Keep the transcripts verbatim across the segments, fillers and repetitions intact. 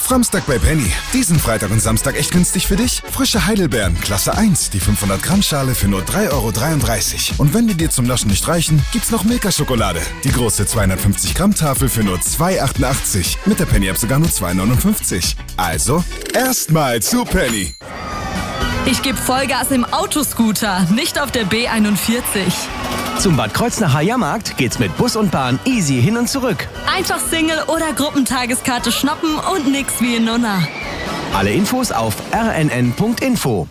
Framstag bei Penny. Diesen Freitag und Samstag echt günstig für dich? Frische Heidelbeeren, Klasse eins, die fünfhundert Gramm Schale für nur drei Euro dreiunddreißig. Und wenn die dir zum Naschen nicht reichen, gibt's noch Milka-Schokolade. Die große zweihundertfünfzig Gramm Tafel für nur zwei Euro achtundachtzig. Mit der Penny-App sogar nur zwei Euro neunundfünfzig. Also, erstmal zu Penny. Ich gebe Vollgas im Autoscooter, nicht auf der B einundvierzig. Zum Bad Kreuznacher Jahrmarkt geht's mit Bus und Bahn easy hin und zurück. Einfach Single- oder Gruppentageskarte schnappen und nix wie in Nunna. Alle Infos auf r n n punkt info.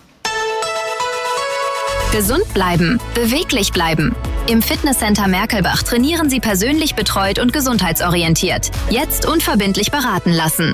Gesund bleiben, beweglich bleiben. Im Fitnesscenter Merkelbach trainieren Sie persönlich betreut und gesundheitsorientiert. Jetzt unverbindlich beraten lassen.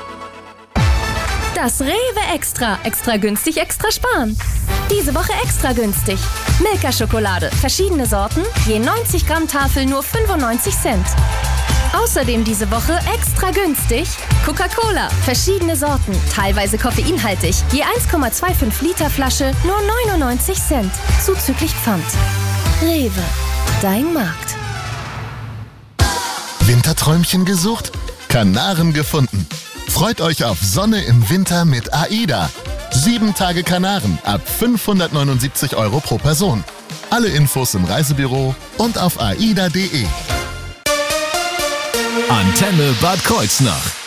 Das Rewe Extra. Extra günstig, extra sparen. Diese Woche extra günstig. Milka-Schokolade. Verschiedene Sorten. Je neunzig Gramm Tafel nur fünfundneunzig Cent. Außerdem diese Woche extra günstig. Coca-Cola. Verschiedene Sorten. Teilweise koffeinhaltig. Je eins Komma fünfundzwanzig Liter Flasche nur neunundneunzig Cent. Zuzüglich Pfand. Rewe. Dein Markt. Winterträumchen gesucht? Kanaren gefunden. Freut euch auf Sonne im Winter mit AIDA. Sieben Tage Kanaren ab fünfhundertneunundsiebzig Euro pro Person. Alle Infos im Reisebüro und auf aida punkt de. Antenne Bad Kreuznach.